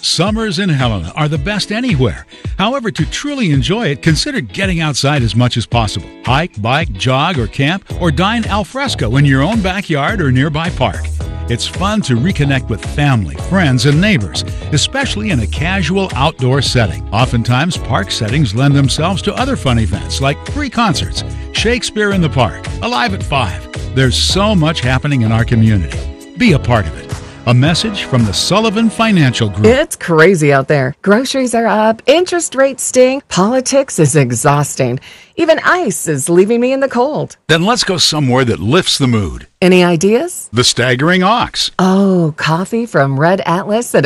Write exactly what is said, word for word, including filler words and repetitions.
Summers in Helena are the best anywhere. However, to truly enjoy it, consider getting outside as much as possible. Hike, bike, jog, or camp, or dine al fresco in your own backyard or nearby park. It's fun to reconnect with family, friends, and neighbors, especially in a casual outdoor setting. Oftentimes, park settings lend themselves to other fun events like free concerts, Shakespeare in the Park, Alive at five. There's so much happening in our community. Be a part of it. A message from the Sullivan Financial Group. It's crazy out there. Groceries are up, interest rates stink, politics is exhausting. Even ice is leaving me in the cold. Then let's go somewhere that lifts the mood. Any ideas? The Staggering Ox. Oh, coffee from Red Atlas at